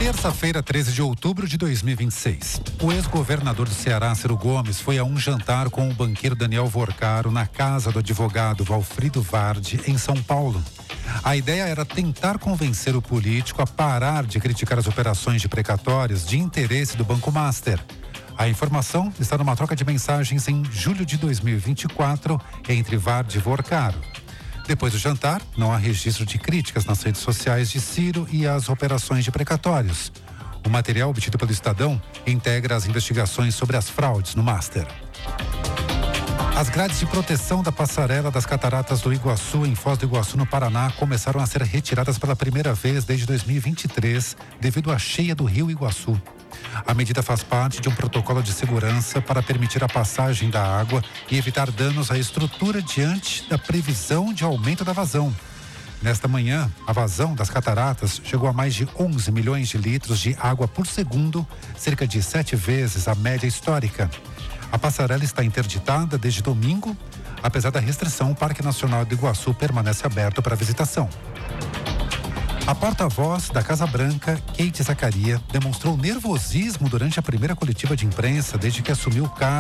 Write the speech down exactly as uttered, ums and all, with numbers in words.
Terça-feira, treze de outubro de dois mil e vinte e seis. O ex-governador do Ceará, Ciro Gomes, foi a um jantar com o banqueiro Daniel Vorcaro na casa do advogado Valfrido Vardi, em São Paulo. A ideia era tentar convencer o político a parar de criticar as operações de precatórios de interesse do Banco Master. A informação está numa troca de mensagens em julho de dois mil e vinte e quatro entre Vardi e Vorcaro. Depois do jantar, não há registro de críticas nas redes sociais de Ciro e as operações de precatórios. O material obtido pelo Estadão integra as investigações sobre as fraudes no Master. As grades de proteção da passarela das Cataratas do Iguaçu, em Foz do Iguaçu, no Paraná, começaram a ser retiradas pela primeira vez desde dois mil e vinte e três, devido à cheia do rio Iguaçu. A medida faz parte de um protocolo de segurança para permitir a passagem da água e evitar danos à estrutura diante da previsão de aumento da vazão. Nesta manhã, a vazão das cataratas chegou a mais de onze milhões de litros de água por segundo, cerca de sete vezes a média histórica. A passarela está interditada desde domingo. Apesar da restrição, o Parque Nacional do Iguaçu permanece aberto para visitação. A porta-voz da Casa Branca, Kate Zacaria, demonstrou nervosismo durante a primeira coletiva de imprensa desde que assumiu o cargo.